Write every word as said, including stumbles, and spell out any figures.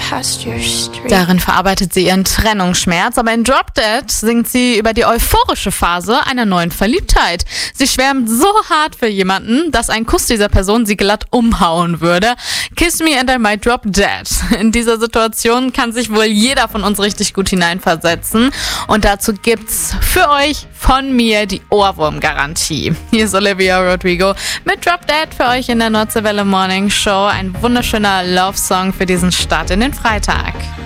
past your street. Darin verarbeitet sie ihren Trennungsschmerz, aber in Drop Dead singt sie über die euphorische Phase einer neuen Verliebtheit. Sie schwärmt so hart für jemanden, dass ein Kuss dieser Person sie glatt umhauen würde. Kiss me and I might drop dead. In dieser Situation kann sich wohl jeder von uns richtig gut hineinversetzen. Und dazu gibt's für euch von mir die Ohrwurm-Garantie. Hier ist Olivia Rodrigo mit Drop Dead für euch in der Nordseewelle Morning Show. Ein wunderschöner Love-Song für diesen Start in den Freitag.